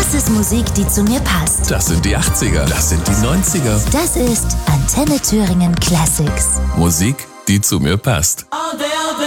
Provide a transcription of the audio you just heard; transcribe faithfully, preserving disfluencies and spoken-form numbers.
Das ist Musik, die zu mir passt. Das sind die achtziger, das sind die neunziger. Das ist Antenne Thüringen Classics. Musik, die zu mir passt. All